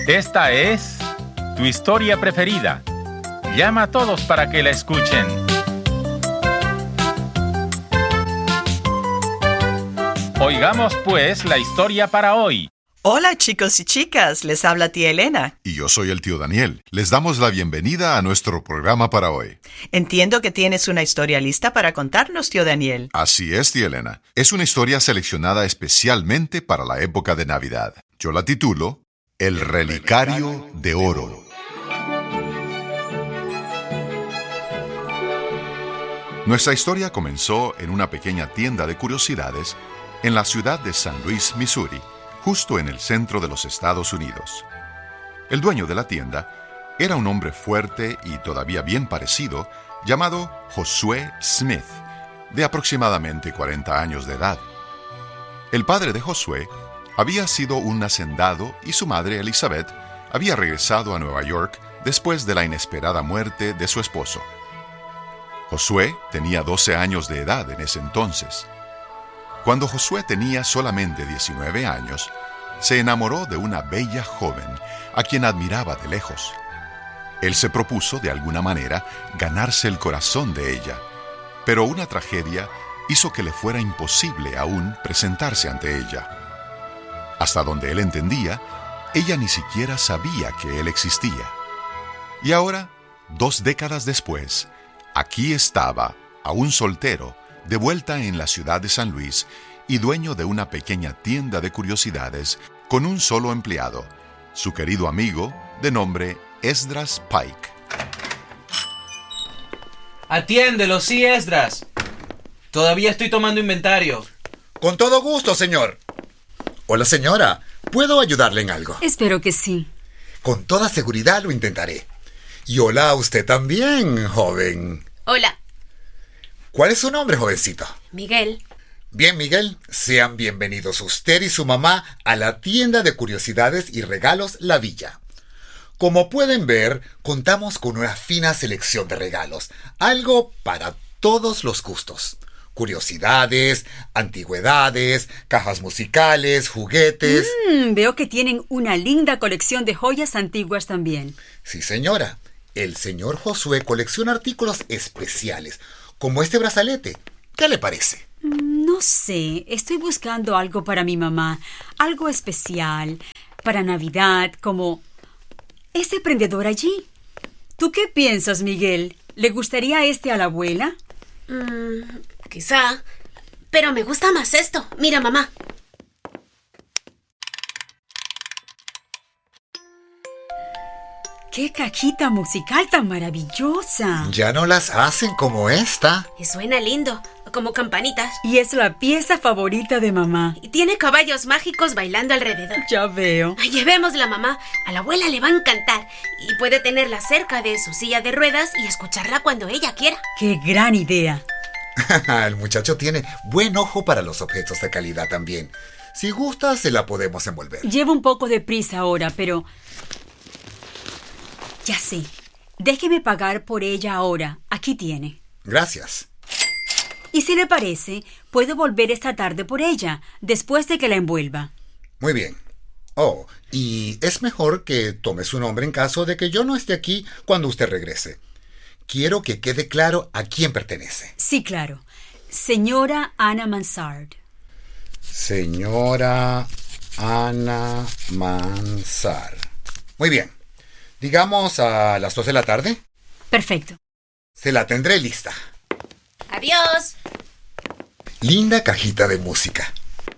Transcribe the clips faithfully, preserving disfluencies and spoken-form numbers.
Esta es tu historia preferida. Llama a todos para que la escuchen. Oigamos pues la historia para hoy. Hola chicos y chicas, les habla tía Elena. Y yo soy el tío Daniel. Les damos la bienvenida a nuestro programa para hoy. Entiendo que tienes una historia lista para contarnos, tío Daniel. Así es, tía Elena. Es una historia seleccionada especialmente para la época de Navidad. Yo la titulo El Relicario de Oro. Nuestra historia comenzó en una pequeña tienda de curiosidades en la ciudad de San Luis, Missouri, justo en el centro de los Estados Unidos. El dueño de la tienda era un hombre fuerte y todavía bien parecido, llamado Josué Smith, de aproximadamente cuarenta años de edad. El padre de Josué había sido un hacendado y su madre, Elizabeth, había regresado a Nueva York después de la inesperada muerte de su esposo. Josué tenía doce años de edad en ese entonces. Cuando Josué tenía solamente diecinueve años, se enamoró de una bella joven a quien admiraba de lejos. Él se propuso, de alguna manera, ganarse el corazón de ella, pero una tragedia hizo que le fuera imposible aún presentarse ante ella. Hasta donde él entendía, ella ni siquiera sabía que él existía. Y ahora, dos décadas después, aquí estaba, aún soltero, de vuelta en la ciudad de San Luis y dueño de una pequeña tienda de curiosidades con un solo empleado, su querido amigo de nombre Esdras Pike. Atiéndelo, sí, Esdras. Todavía estoy tomando inventario. Con todo gusto, señor. Hola, señora. ¿Puedo ayudarle en algo? Espero que sí. Con toda seguridad lo intentaré. Y hola a usted también, joven. Hola. ¿Cuál es su nombre, jovencito? Miguel. Bien, Miguel, sean bienvenidos usted y su mamá a la tienda de curiosidades y regalos La Villa. Como pueden ver, contamos con una fina selección de regalos, algo para todos los gustos. Curiosidades, antigüedades, cajas musicales, juguetes. Mm, veo que tienen una linda colección de joyas antiguas también. Sí, señora. El señor Josué colecciona artículos especiales, como este brazalete. ¿Qué le parece? No sé, estoy buscando algo para mi mamá, algo especial, para Navidad, como ese prendedor allí. ¿Tú qué piensas, Miguel? ¿Le gustaría este a la abuela? Mm, quizá, pero me gusta más esto. Mira, mamá. ¡Qué cajita musical tan maravillosa! Ya no las hacen como esta. Y suena lindo, como campanitas. Y es la pieza favorita de mamá. Y tiene caballos mágicos bailando alrededor. Ya veo. Ay, llevémosla, mamá. A la abuela le va a encantar. Y puede tenerla cerca de su silla de ruedas y escucharla cuando ella quiera. ¡Qué gran idea! El muchacho tiene buen ojo para los objetos de calidad también. Si gusta, se la podemos envolver. Llevo un poco de prisa ahora, pero... Ya sé. Déjeme pagar por ella ahora. Aquí tiene. Gracias. Y si le parece, puedo volver esta tarde por ella, después de que la envuelva. Muy bien. Oh, y es mejor que tome su nombre en caso de que yo no esté aquí cuando usted regrese. Quiero que quede claro a quién pertenece. Sí, claro. Señora Ana Mansard. Señora Ana Mansard. Muy bien. Digamos a las dos de la tarde. Perfecto. Se la tendré lista. Adiós. Linda cajita de música.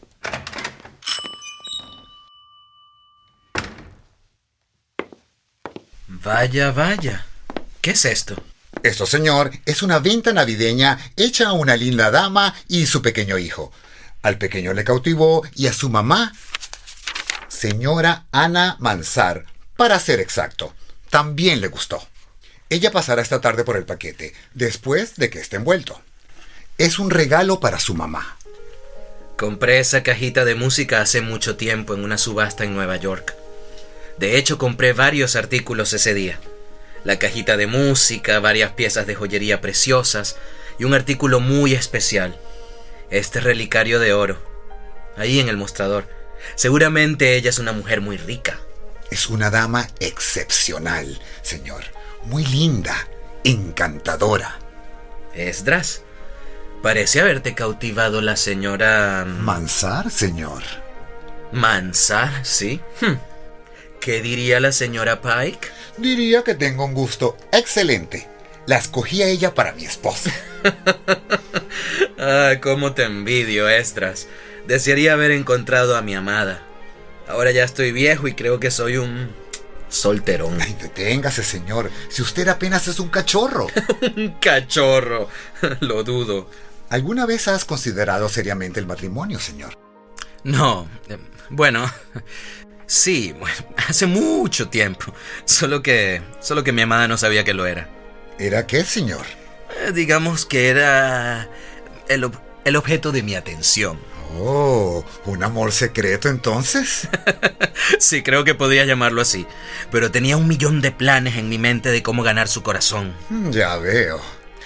Vaya, vaya. ¿Qué es esto? Esto, señor, es una venta navideña hecha a una linda dama y su pequeño hijo. Al pequeño le cautivó y a su mamá, señora Ana Mansard, para ser exacto, también le gustó. Ella pasará esta tarde por el paquete, después de que esté envuelto. Es un regalo para su mamá. Compré esa cajita de música hace mucho tiempo en una subasta en Nueva York. De hecho, compré varios artículos ese día. La cajita de música, varias piezas de joyería preciosas y un artículo muy especial. Este relicario de oro. Ahí en el mostrador. Seguramente ella es una mujer muy rica. Es una dama excepcional, señor. Muy linda, encantadora. Esdras, parece haberte cautivado la señora... Mansar, señor. Mansar, ¿sí? Hm. ¿Qué diría la señora Pike? Diría que tengo un gusto excelente. La escogí a ella para mi esposa. Ah, cómo te envidio, Esdras. Desearía haber encontrado a mi amada. Ahora ya estoy viejo y creo que soy un solterón. Ay, deténgase, señor. Si usted apenas es un cachorro. Un cachorro. Lo dudo. ¿Alguna vez has considerado seriamente el matrimonio, señor? No. eh, Bueno, sí, bueno, hace mucho tiempo. Solo que, solo que mi amada no sabía que lo era. ¿Era qué, señor? Eh, Digamos que era el, ob- el objeto de mi atención. Oh, ¿un amor secreto entonces? Sí, creo que podría llamarlo así. Pero tenía un millón de planes en mi mente de cómo ganar su corazón. Mm, Ya veo.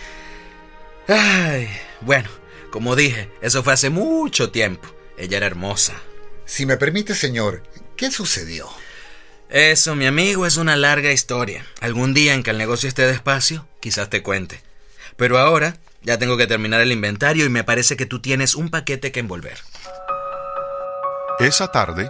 Ay, bueno, como dije, eso fue hace mucho tiempo. Ella era hermosa. Si me permite, señor, ¿qué sucedió? Eso, mi amigo, es una larga historia. Algún día en que el negocio esté despacio, quizás te cuente. Pero ahora ya tengo que terminar el inventario y me parece que tú tienes un paquete que envolver. Esa tarde,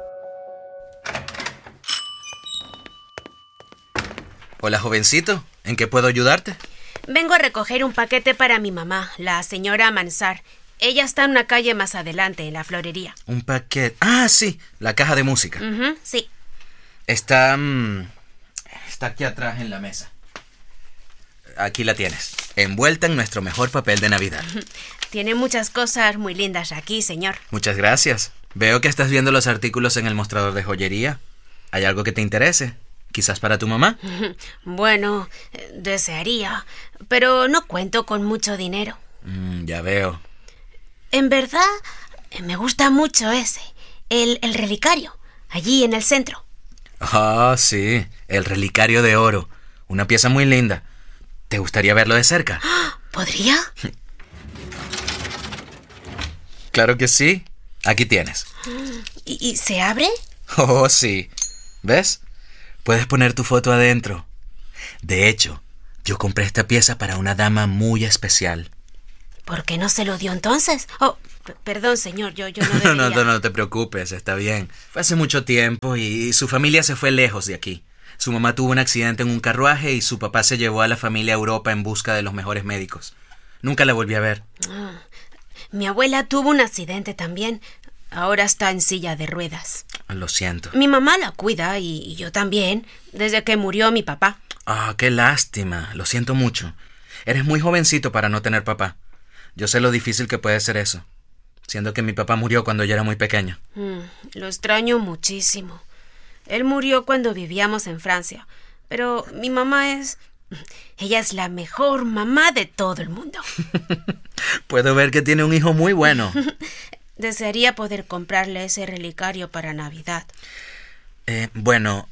Hola, jovencito, ¿en qué puedo ayudarte? Vengo a recoger un paquete para mi mamá, la señora Mansar. Ella está en una calle más adelante, en la florería. Un paquete... Ah, sí, la caja de música. Ujú, sí. Está... mm, está aquí atrás en la mesa. Aquí la tienes, envuelta en nuestro mejor papel de Navidad. Tiene muchas cosas muy lindas aquí, señor. Muchas gracias. Veo que estás viendo los artículos en el mostrador de joyería. ¿Hay algo que te interese? ¿Quizás para tu mamá? Bueno, eh, desearía, pero no cuento con mucho dinero. Mm, ya veo. En verdad, eh, me gusta mucho ese, el, el relicario, allí en el centro. Ah, sí, el relicario de oro. Una pieza muy linda. ¿Te gustaría verlo de cerca? ¿Podría? Claro que sí. Aquí tienes. ¿Y, y se abre? Oh, sí. ¿Ves? Puedes poner tu foto adentro. De hecho, yo compré esta pieza para una dama muy especial. ¿Por qué no se lo dio entonces? Oh, p- perdón, señor, yo, yo no No, debería... no, no, no te preocupes, está bien. Fue hace mucho tiempo y su familia se fue lejos de aquí. Su mamá tuvo un accidente en un carruaje y su papá se llevó a la familia a Europa en busca de los mejores médicos. Nunca la volví a ver. Ah, mi abuela tuvo un accidente también. Ahora está en silla de ruedas. Lo siento. Mi mamá la cuida y, y yo también, desde que murió mi papá. Ah, qué lástima. Lo siento mucho. Eres muy jovencito para no tener papá. Yo sé lo difícil que puede ser eso, siendo que mi papá murió cuando yo era muy pequeño. Mm, lo extraño muchísimo. Él murió cuando vivíamos en Francia, pero mi mamá es... Ella es la mejor mamá de todo el mundo. Puedo ver que tiene un hijo muy bueno. Desearía poder comprarle ese relicario para Navidad. Eh, bueno,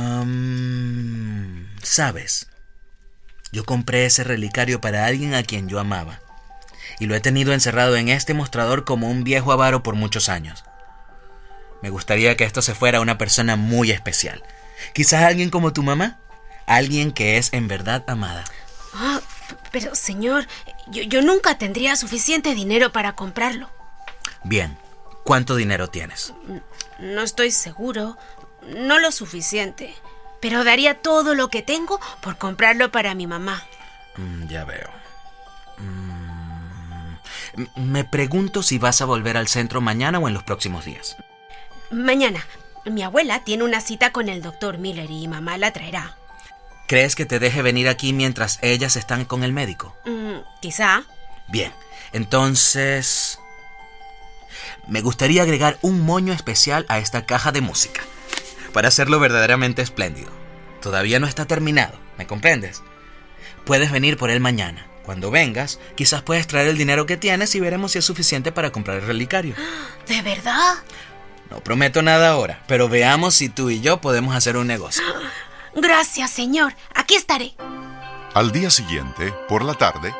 um, ¿sabes? Yo compré ese relicario para alguien a quien yo amaba. Y lo he tenido encerrado en este mostrador como un viejo avaro por muchos años. Me gustaría que esto se fuera a una persona muy especial. Quizás alguien como tu mamá. Alguien que es en verdad amada. Ah, p- pero señor, yo, yo nunca tendría suficiente dinero para comprarlo. Bien, ¿cuánto dinero tienes? No estoy seguro, no lo suficiente, pero daría todo lo que tengo por comprarlo para mi mamá. Mm, ya veo. Mm, m- me pregunto si vas a volver al centro mañana o en los próximos días. Mañana, mi abuela tiene una cita con el doctor Miller y mamá la traerá. ¿Crees que te deje venir aquí mientras ellas están con el médico? Mm, quizá. Bien, entonces... me gustaría agregar un moño especial a esta caja de música, para hacerlo verdaderamente espléndido. Todavía no está terminado, ¿me comprendes? Puedes venir por él mañana. Cuando vengas, quizás puedes traer el dinero que tienes y veremos si es suficiente para comprar el relicario. ¿De verdad? No prometo nada ahora, pero veamos si tú y yo podemos hacer un negocio. Gracias, señor. Aquí estaré. al día siguiente, por la tarde,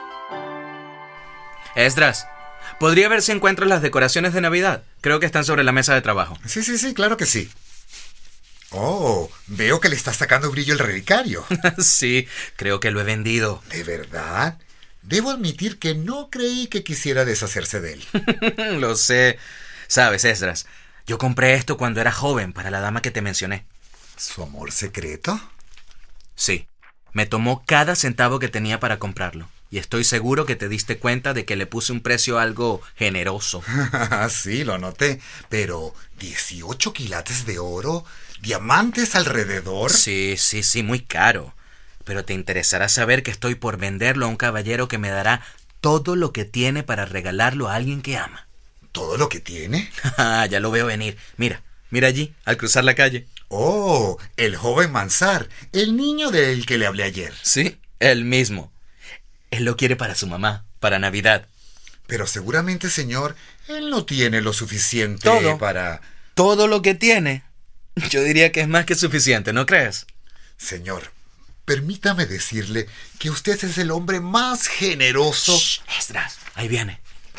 Esdras, ¿podría ver si encuentras las decoraciones de Navidad? Creo que están sobre la mesa de trabajo. Sí, sí, sí, claro que sí. Oh, veo que le está sacando brillo el relicario. Sí, creo que lo he vendido. ¿De verdad? Debo admitir que no creí que quisiera deshacerse de él. Lo sé. Sabes, Esdras, yo compré esto cuando era joven para la dama que te mencioné. ¿Su amor secreto? Sí. Me tomó cada centavo que tenía para comprarlo. Y estoy seguro que te diste cuenta de que le puse un precio algo generoso. Sí, lo noté. Pero, ¿dieciocho quilates de oro? ¿Diamantes alrededor? Sí, sí, sí, muy caro. Pero te interesará saber que estoy por venderlo a un caballero que me dará todo lo que tiene para regalarlo a alguien que ama. ¿Todo lo que tiene? Ya lo veo venir. Mira, mira allí, al cruzar la calle. Oh, el joven Mansar, el niño del que le hablé ayer. Sí, él mismo. Él lo quiere para su mamá, para Navidad. Pero seguramente, señor, él no tiene lo suficiente Todo. para... Todo lo que tiene. Yo diría que es más que suficiente, ¿no crees? Señor, permítame decirle que usted es el hombre más generoso... Shh, Esdras, ahí viene.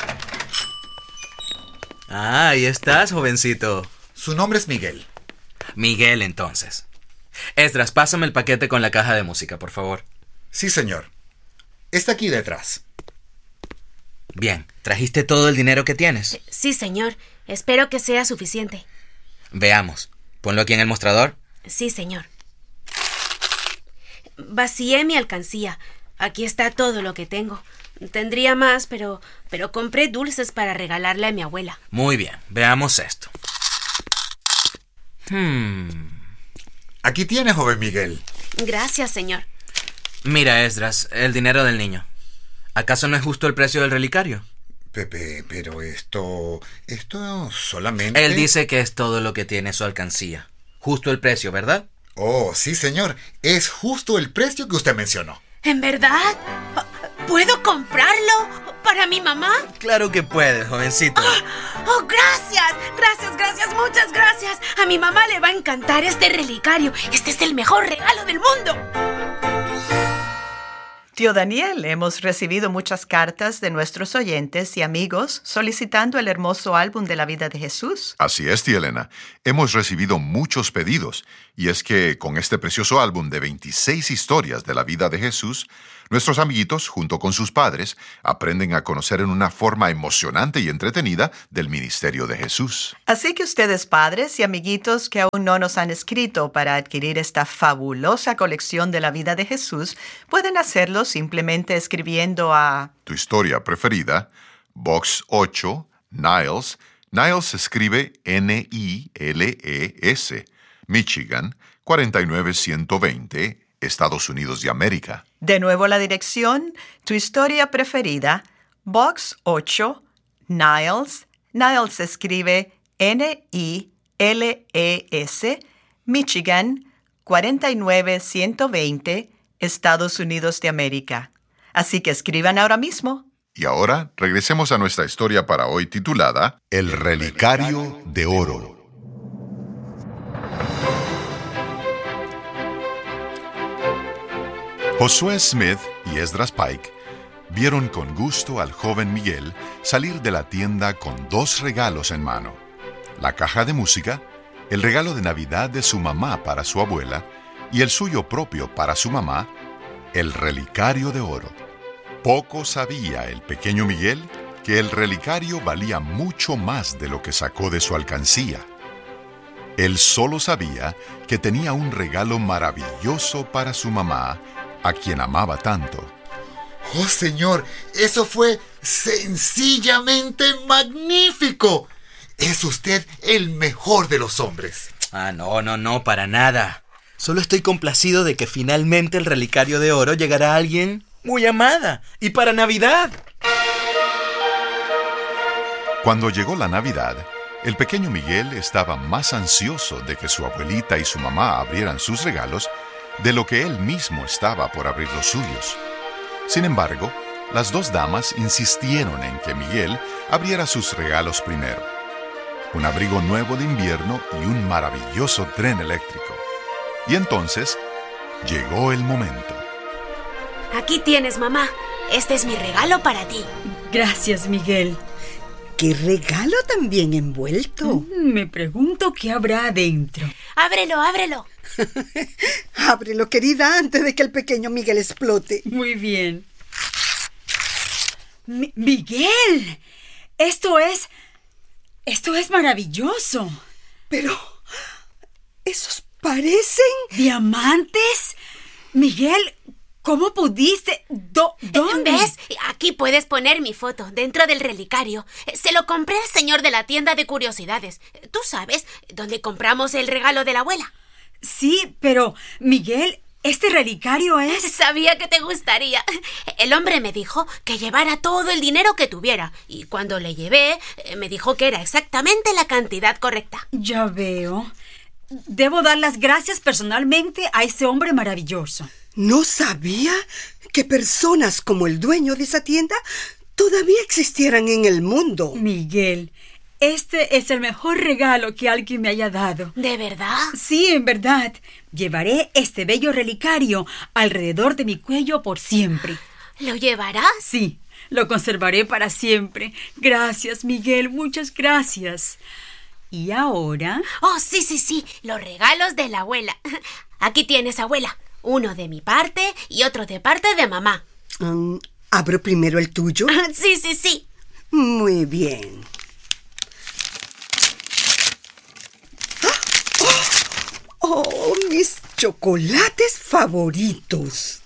Ah, ahí estás, jovencito. Su nombre es Miguel. Miguel, entonces. Esdras, pásame el paquete con la caja de música, por favor. Sí, señor. Está aquí detrás. Bien, ¿trajiste todo el dinero que tienes? Sí, señor. Espero que sea suficiente. Veamos. Ponlo aquí en el mostrador. Sí, señor. Vacié mi alcancía. Aquí está todo lo que tengo. Tendría más, pero, pero compré dulces para regalarle a mi abuela. Muy bien, veamos esto. Hmm. Aquí tiene, joven Miguel. Gracias, señor. Mira, Esdras, el dinero del niño. ¿Acaso no es justo el precio del relicario? Pepe, pero esto... Esto solamente... Él dice que es todo lo que tiene su alcancía. Justo el precio, ¿verdad? Oh, sí, señor. Es justo el precio que usted mencionó. ¿En verdad? ¿Puedo comprarlo para mi mamá? Claro que puedes, jovencito. Oh, oh, gracias. Gracias, gracias, muchas gracias. A mi mamá le va a encantar este relicario. Este es el mejor regalo del mundo. Tío Daniel, hemos recibido muchas cartas de nuestros oyentes y amigos solicitando el hermoso álbum de la vida de Jesús. Así es, tía Elena. Hemos recibido muchos pedidos, y es que con este precioso álbum de veintiséis historias de la vida de Jesús, nuestros amiguitos, junto con sus padres, aprenden a conocer en una forma emocionante y entretenida del ministerio de Jesús. Así que ustedes, padres y amiguitos que aún no nos han escrito para adquirir esta fabulosa colección de la vida de Jesús, pueden hacerlo simplemente escribiendo a... Tu historia preferida, Box ocho, Niles. Niles se escribe N I L E S, Michigan, cuarenta y nueve ciento veinte, Estados Unidos de América. De nuevo la dirección, tu historia preferida, Box ocho, Niles. Niles se escribe N I L E S, Michigan, cuarenta y nueve ciento veinte, Estados Unidos de América. Así que escriban ahora mismo. Y ahora regresemos a nuestra historia para hoy titulada El Relicario de Oro. Josué Smith y Esdras Pike vieron con gusto al joven Miguel salir de la tienda con dos regalos en mano: la caja de música, el regalo de Navidad de su mamá para su abuela y el suyo propio para su mamá, el relicario de oro. Poco sabía el pequeño Miguel que el relicario valía mucho más de lo que sacó de su alcancía. Él solo sabía que tenía un regalo maravilloso para su mamá, a quien amaba tanto. ¡Oh, señor! ¡Eso fue sencillamente magnífico! Es usted el mejor de los hombres. Ah, no, no, no, para nada. Solo estoy complacido de que finalmente el relicario de oro llegará a alguien muy amada y para Navidad. Cuando llegó la Navidad, el pequeño Miguel estaba más ansioso de que su abuelita y su mamá abrieran sus regalos de lo que él mismo estaba por abrir los suyos. Sin embargo, las dos damas insistieron en que Miguel abriera sus regalos primero: un abrigo nuevo de invierno y un maravilloso tren eléctrico. Y entonces llegó el momento. Aquí tienes, mamá. Este es mi regalo para ti. Gracias, Miguel. ¡Qué regalo tan bien envuelto! Mm, me pregunto qué habrá adentro. Ábrelo, ábrelo. Ábrelo, querida, antes de que el pequeño Miguel explote. Muy bien. Mi- Miguel, esto es... Esto es maravilloso. Pero... ¿esos parecen? ¿Diamantes? Miguel, ¿cómo pudiste? Do- ¿Dónde? ¿Ves? Aquí puedes poner mi foto dentro del relicario. Se lo compré al señor de la tienda de curiosidades. Tú sabes, donde compramos el regalo de la abuela. Sí, pero, Miguel, este relicario es... Sabía que te gustaría. El hombre me dijo que llevara todo el dinero que tuviera. Y cuando le llevé, me dijo que era exactamente la cantidad correcta. Ya veo. Debo dar las gracias personalmente a ese hombre maravilloso. No sabía que personas como el dueño de esa tienda todavía existieran en el mundo. Miguel, este es el mejor regalo que alguien me haya dado. ¿De verdad? Sí, en verdad. Llevaré este bello relicario alrededor de mi cuello por siempre. ¿Lo llevarás? Sí, lo conservaré para siempre. Gracias, Miguel, muchas gracias. ¿Y ahora? Oh, sí, sí, sí, los regalos de la abuela. Aquí tienes, abuela. Uno de mi parte y otro de parte de mamá. Um, ¿Abro primero el tuyo? Sí, sí, sí. Muy bien. ¡Oh! ¡Oh, mis chocolates favoritos!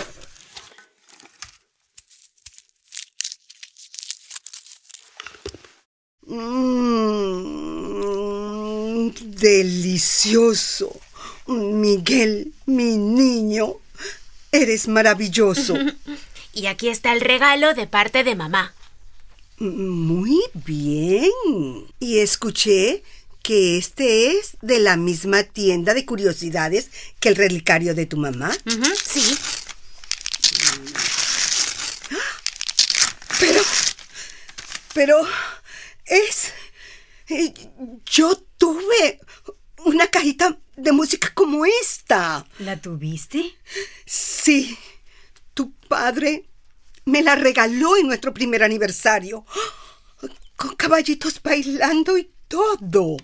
Mmm, delicioso. Miguel, mi niño, eres maravilloso. Y aquí está el regalo de parte de mamá. Muy bien. Y escuché que este es de la misma tienda de curiosidades que el relicario de tu mamá. Uh-huh, sí. Pero, pero, es... eh, yo tuve una cajita de música como esta. ¿La tuviste? Sí, tu padre me la regaló en nuestro primer aniversario, con caballitos bailando y todo.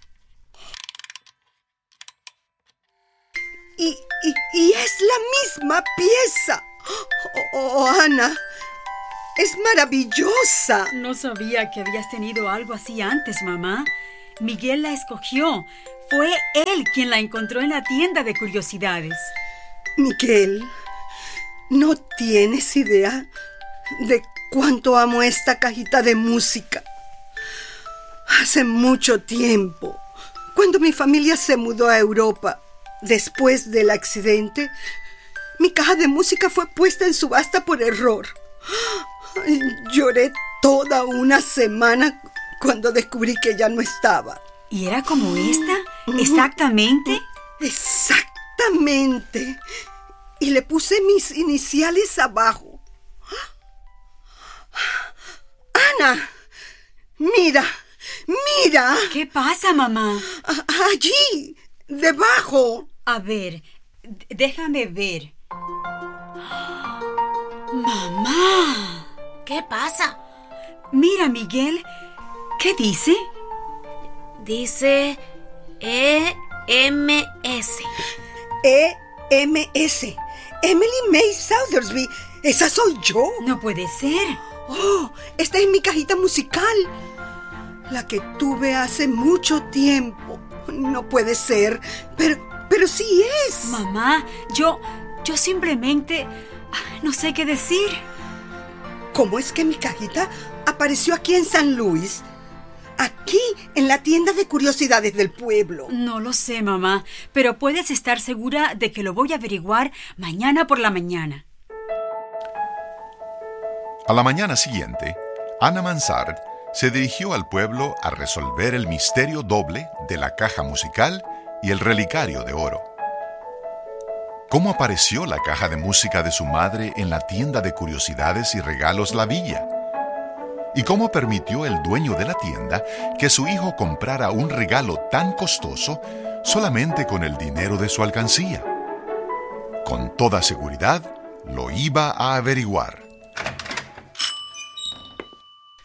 Y, y, y es la misma pieza. Oh, oh, Ana, es maravillosa. No sabía que habías tenido algo así antes, mamá. Miguel la escogió. Fue él quien la encontró en la tienda de curiosidades. Miguel, no tienes idea de cuánto amo esta cajita de música. Hace mucho tiempo, cuando mi familia se mudó a Europa, después del accidente, mi caja de música fue puesta en subasta por error. Lloré toda una semana cuando descubrí que ya no estaba. ¿Y era como esta? ¿Exactamente? Exactamente. Y le puse mis iniciales abajo. Ana, mira, mira. ¿Qué pasa, mamá? A- allí, debajo. A ver, d- déjame ver. ¡Mamá! ¿Qué pasa? Mira, Miguel. ¿Qué dice? Dice E M S. E M S. Emily May Sothersby. Esa soy yo. No puede ser. Oh, esta es mi cajita musical. La que tuve hace mucho tiempo. No puede ser. Pero, pero sí es. Mamá, yo... Yo simplemente... ah, no sé qué decir. ¿Cómo es que mi cajita apareció aquí en San Luis? Aquí, en la tienda de curiosidades del pueblo. No lo sé, mamá, pero puedes estar segura de que lo voy a averiguar mañana por la mañana. A la mañana siguiente, Ana Mansard se dirigió al pueblo a resolver el misterio doble de la caja musical y el relicario de oro. ¿Cómo apareció la caja de música de su madre en la tienda de curiosidades y regalos La Villa? ¿Y cómo permitió el dueño de la tienda que su hijo comprara un regalo tan costoso solamente con el dinero de su alcancía? Con toda seguridad, lo iba a averiguar.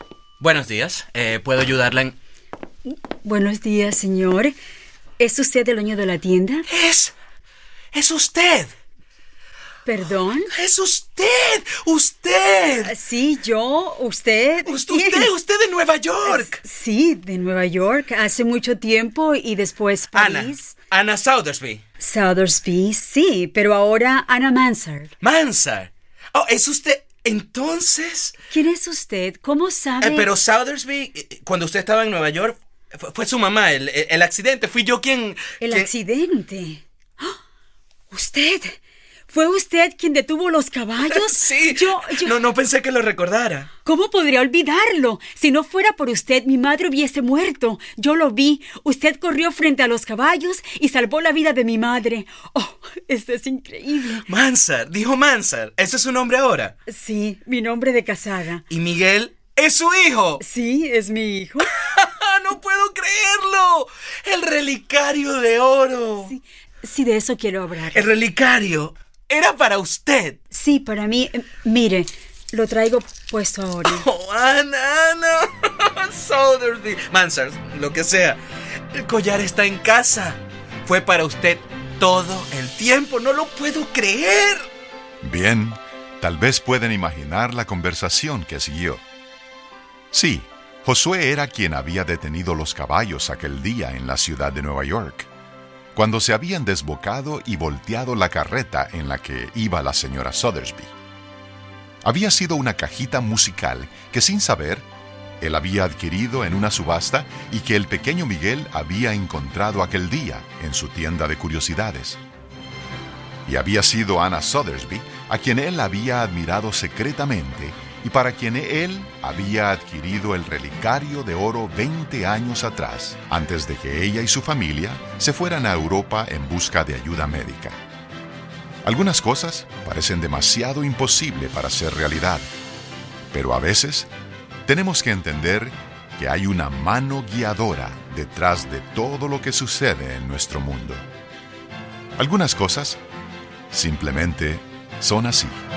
Buenos días. Eh, ¿Puedo ayudarla en...? Buenos días, señor. ¿Es usted el dueño de la tienda? ¡Es... es usted! ¿Perdón? ¡Es usted! ¡Usted! Sí, yo, usted. Usted, usted, usted de Nueva York. Sí, de Nueva York, hace mucho tiempo y después París. Ana, Ana Sothersby. Sothersby, sí, pero ahora Ana Mansard. Mansard. Oh, ¿es usted entonces? ¿Quién es usted? ¿Cómo sabe? Eh, pero Sothersby, cuando usted estaba en Nueva York, fue, fue su mamá, el, el, el accidente. Fui yo quien... ¿El quien... accidente? ¡Oh! ¿Usted? ¿Fue usted quien detuvo los caballos? Sí. Yo, yo... No, no pensé que lo recordara. ¿Cómo podría olvidarlo? Si no fuera por usted, mi madre hubiese muerto. Yo lo vi. Usted corrió frente a los caballos y salvó la vida de mi madre. Oh, esto es increíble. Mansard, dijo Mansard. ¿Ese es su nombre ahora? Sí, mi nombre de casada. ¿Y Miguel es su hijo? Sí, es mi hijo. ¡No puedo creerlo! ¡El relicario de oro! Sí, sí, de eso quiero hablar. El relicario era para usted. Sí, para mí. Eh, mire, lo traigo puesto ahora. Oh, Ana, Ana. Sothersby. Mansard, lo que sea. El collar está en casa. Fue para usted todo el tiempo. No lo puedo creer. Bien, tal vez pueden imaginar la conversación que siguió. Sí, Josué era quien había detenido los caballos aquel día en la ciudad de Nueva York, cuando se habían desbocado y volteado la carreta en la que iba la señora Sothersby. Había sido una cajita musical que, sin saber, él había adquirido en una subasta y que el pequeño Miguel había encontrado aquel día en su tienda de curiosidades. Y había sido Ana Sothersby a quien él había admirado secretamente y para quien él había adquirido el relicario de oro veinte años atrás, antes de que ella y su familia se fueran a Europa en busca de ayuda médica. Algunas cosas parecen demasiado imposible para ser realidad, pero a veces tenemos que entender que hay una mano guiadora detrás de todo lo que sucede en nuestro mundo. Algunas cosas simplemente son así.